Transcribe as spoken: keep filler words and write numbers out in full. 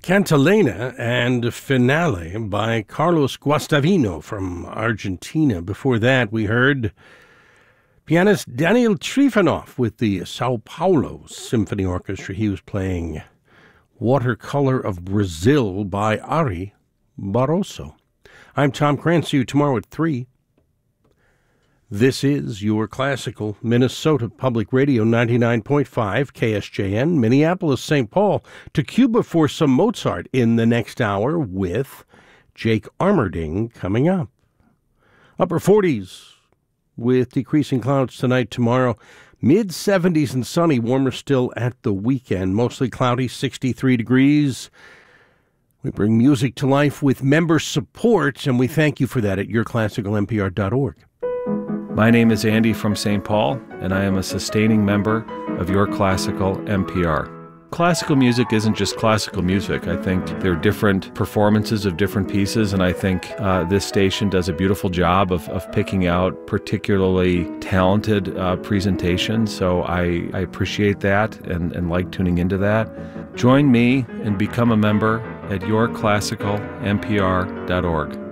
Cantilena and Finale by Carlos Guastavino from Argentina. Before that, we heard pianist Daniel Trifonov with the Sao Paulo Symphony Orchestra. He was playing Watercolor of Brazil by Ari Barroso. I'm Tom Krantz. See you tomorrow at three. This is your classical Minnesota Public Radio ninety-nine point five K S J N, Minneapolis, Saint Paul. To Cuba for some Mozart in the next hour with Jake Armerding coming up. Upper forties with decreasing clouds tonight, tomorrow. mid seventies and sunny, warmer still at the weekend. Mostly cloudy, sixty-three degrees. We bring music to life with member support, and we thank you for that at your classical n p r dot org. My name is Andy from Saint Paul, and I am a sustaining member of Your Classical N P R. Classical music isn't just classical music. I think there are different performances of different pieces, and I think uh, this station does a beautiful job of, of picking out particularly talented uh, presentations, so I, I appreciate that and, and like tuning into that. Join me and become a member at your classical n p r dot org.